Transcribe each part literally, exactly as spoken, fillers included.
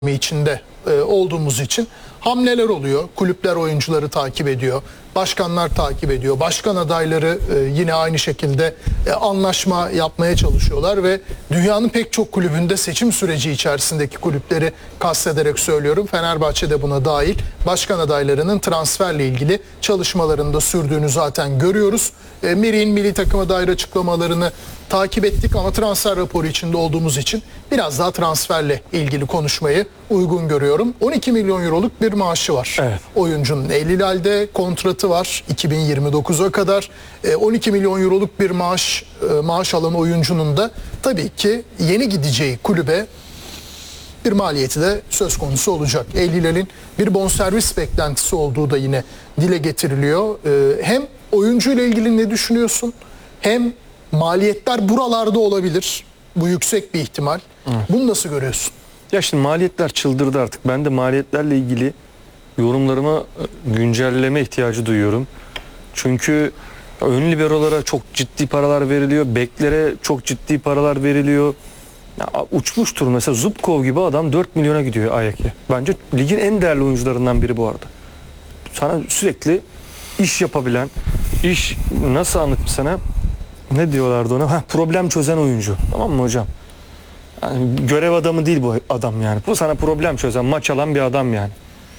içinde e, olduğumuz için hamleler oluyor. Kulüpler oyuncuları takip ediyor. Başkanlar takip ediyor. Başkan adayları e, yine aynı şekilde e, anlaşma yapmaya çalışıyorlar ve dünyanın pek çok kulübünde seçim süreci içerisindeki kulüpleri kastederek söylüyorum. Fenerbahçe de buna dahil. Başkan adaylarının transferle ilgili çalışmalarında sürdüğünü zaten görüyoruz. E, Merih'in milli takıma dair açıklamalarını takip ettik ama transfer raporu içinde olduğumuz için biraz daha transferle ilgili konuşmayı uygun görüyorum. on iki milyon euroluk bir maaşı var. Evet. Oyuncunun El Hilal'de kontratı var iki bin yirmi dokuza kadar. on iki milyon euroluk bir maaş maaş alan oyuncunun da tabii ki yeni gideceği kulübe bir maliyeti de söz konusu olacak. El Hilal'in bir bonservis beklentisi olduğu da yine dile getiriliyor. Hem oyuncu ile ilgili ne düşünüyorsun? Hem maliyetler buralarda olabilir. Bu yüksek bir ihtimal. Evet. Bunu nasıl görüyorsun? Ya şimdi maliyetler çıldırdı artık. Ben de maliyetlerle ilgili yorumlarıma güncelleme ihtiyacı duyuyorum. Çünkü ön liberolara çok ciddi paralar veriliyor. Beklere çok ciddi paralar veriliyor. Ya uçmuştur mesela Zubkov gibi adam dört milyona gidiyor Ajax'e. Bence ligin en değerli oyuncularından biri bu arada. Sana sürekli iş yapabilen, iş nasıl anlatayım sana? Ne diyorlardı ona? Ha, problem çözen oyuncu. Tamam mı hocam? Yani görev adamı değil bu adam yani. Bu sana problem çözen, maç alan bir adam yani.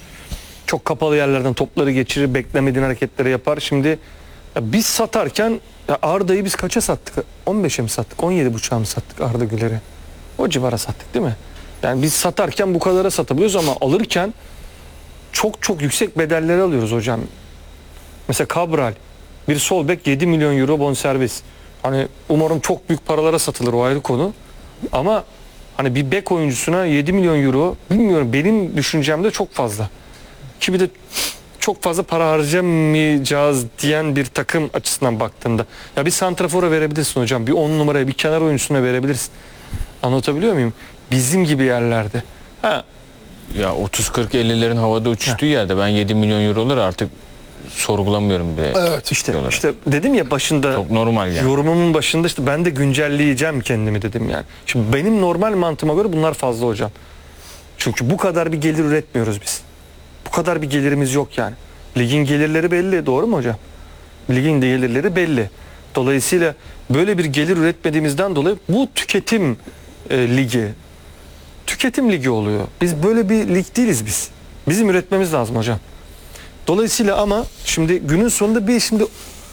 Çok kapalı yerlerden topları geçirir, beklemediğin hareketleri yapar. Şimdi ya biz satarken ya Arda'yı biz kaça sattık? on beşe mi sattık? on yedi buçuğa mı sattık Arda Güler'i? O civara sattık değil mi? Yani biz satarken bu kadara satabiliyoruz ama alırken çok çok yüksek bedelleri alıyoruz hocam. Mesela Cabral bir sol bek yedi milyon euro bonservis. Hani umarım çok büyük paralara satılır, o ayrı konu. Ama hani bir bek oyuncusuna yedi milyon euro bilmiyorum, benim düşüncemde çok fazla. Ki bir de çok fazla para harcamayacağız diyen bir takım açısından baktığında. Ya bir santrafora verebilirsin hocam. Bir on numaraya, bir kenar oyuncusuna verebilirsin. Anlatabiliyor muyum? Bizim gibi yerlerde. Ha. Ya otuz kırk ellilerin havada uçuştuğu ha. yerde ben yedi milyon euroları artık sorgulamıyorum bile. Evet işte işte dedim ya başında, çok normal yani. Yorumumun başında işte ben de güncelleyeceğim kendimi dedim yani. Şimdi benim normal mantığıma göre bunlar fazla hocam. Çünkü bu kadar bir gelir üretmiyoruz biz. Bu kadar bir gelirimiz yok yani. Ligin gelirleri belli, doğru mu hocam? Ligin de gelirleri belli. Dolayısıyla böyle bir gelir üretmediğimizden dolayı bu tüketim e, ligi. Tüketim ligi oluyor. Biz böyle bir lig değiliz biz. Bizim üretmemiz lazım hocam. Dolayısıyla ama şimdi günün sonunda bir şimdi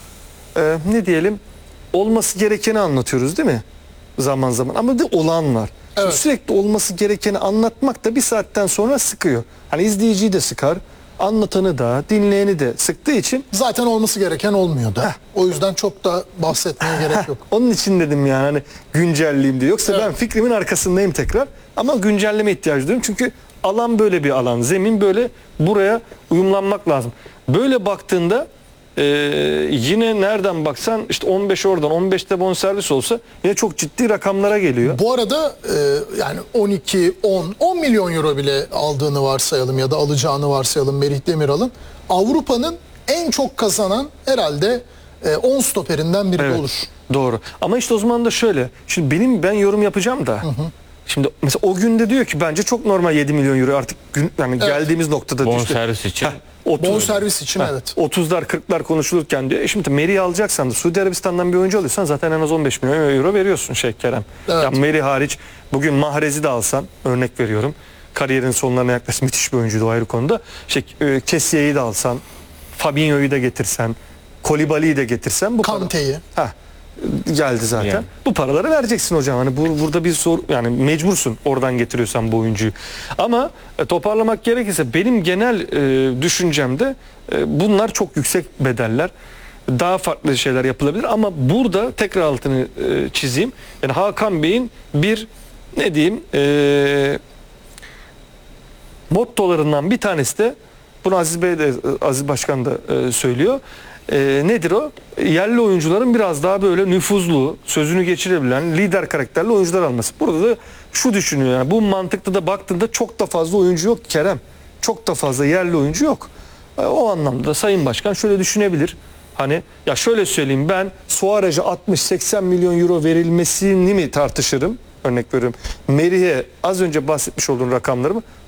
e, ne diyelim olması gerekeni anlatıyoruz değil mi? Zaman zaman ama da olan var. Evet. Sürekli olması gerekeni anlatmak da bir saatten sonra sıkıyor. Hani izleyiciyi de sıkar, anlatanı da, dinleyeni de sıktığı için. Zaten olması gereken olmuyor da. Heh. O yüzden çok da bahsetmeye gerek yok. Onun için dedim yani hani güncelleyeyim diye. Yoksa evet, ben fikrimin arkasındayım tekrar. Ama güncelleme ihtiyacı duyuyorum. Çünkü alan böyle bir alan. Zemin böyle, buraya uyumlanmak lazım. Böyle baktığında e, yine nereden baksan işte on beş oradan, on beşte bonservis olsa yine çok ciddi rakamlara geliyor. Bu arada e, yani on iki, on, on milyon euro bile aldığını varsayalım ya da alacağını varsayalım Merih Demiral'ın. Avrupa'nın en çok kazanan herhalde e, on stoperinden biri evet, olur. Doğru. Ama işte o zaman da şöyle. Şimdi benim ben yorum yapacağım da. Hı hı. Şimdi mesela o günde diyor ki bence çok normal yedi milyon euro artık gün, yani evet, geldiğimiz noktada düştü. Bonservis için. Bonservis için ha, evet. otuzlar kırklar konuşulurken diyor. E şimdi Merih'i alacaksan da Suudi Arabistan'dan bir oyuncu alıyorsan zaten en az on beş milyon euro veriyorsun şey Kerem. Evet. Yani Merih hariç bugün Mahrez'i de alsan örnek veriyorum. Kariyerin sonlarına yaklaşık müthiş bir oyuncuydu o ayrı konuda. Şey, e, Kessiye'yi de alsan, Fabinho'yu da getirsen, Kolibali'yi de getirsen bu Kante'yi. Ha. Geldi zaten. Yani. Bu paraları vereceksin hocam. Hani bu, burada bir soru yani mecbursun oradan getiriyorsan bu oyuncuyu. Ama e, toparlamak gerekirse benim genel e, düşüncemde e, bunlar çok yüksek bedeller. Daha farklı şeyler yapılabilir ama burada tekrar altını e, çizeyim. Yani Hakan Bey'in bir ne diyeyim e, mottolarından bir tanesi de bunu Aziz Bey de Aziz Başkan da e, söylüyor. E, nedir o? Yerli oyuncuların biraz daha böyle nüfuzlu, sözünü geçirebilen, lider karakterli oyuncular alması. Burada da şu düşünüyor yani bu mantıkta da baktığında çok da fazla oyuncu yok Kerem. Çok da fazla yerli oyuncu yok. E, o anlamda Sayın Başkan şöyle düşünebilir. Hani ya şöyle söyleyeyim, ben Suarez'e altmış seksen milyon euro verilmesini mi tartışırım? Örnek veriyorum. Merih'e az önce bahsetmiş olduğum rakamları mı?